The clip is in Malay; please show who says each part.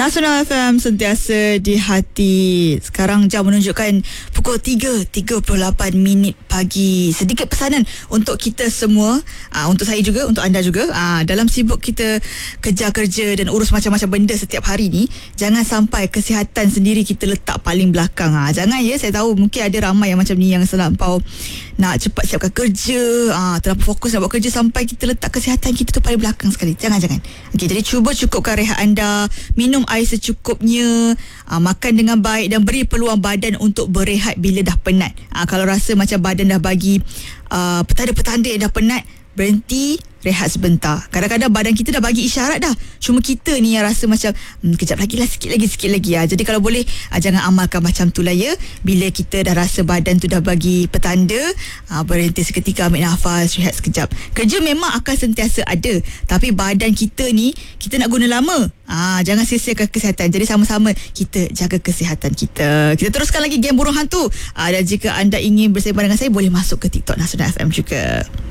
Speaker 1: Nasional FM sentiasa di hati. Sekarang jam menunjukkan pukul 3.38 pagi. Sedikit pesanan untuk kita semua, untuk saya juga, untuk anda juga. Dalam sibuk kita kejar kerja dan urus macam-macam benda setiap hari ni, jangan sampai kesihatan sendiri kita letak paling belakang. Jangan ya, saya tahu mungkin ada ramai yang macam ni, yang selampau nak cepat siapkan kerja, terlalu fokus nak buat kerja sampai kita letak kesihatan kita tu paling belakang sekali. Jangan. Okey, jadi cuba cukupkan rehat anda, minum air secukupnya, makan dengan baik dan beri peluang badan untuk berehat bila dah penat. Kalau rasa macam badan dah bagi petanda-petanda yang dah penat, berhenti, rehat sebentar. Kadang-kadang badan kita dah bagi isyarat dah, cuma kita ni yang rasa macam kejap lagi lah, sikit lagi. Jadi kalau boleh, jangan amalkan macam tu lah ya. Bila kita dah rasa badan tu dah bagi petanda, berhenti seketika, ambil nafas, rehat sekejap. Kerja memang akan sentiasa ada, tapi badan kita ni kita nak guna lama. Jangan sia-siakan kesihatan. Jadi sama-sama kita jaga kesihatan kita. Kita teruskan lagi game burung hantu. Dan jika anda ingin bersama dengan saya, boleh masuk ke TikTok Nasional FM juga.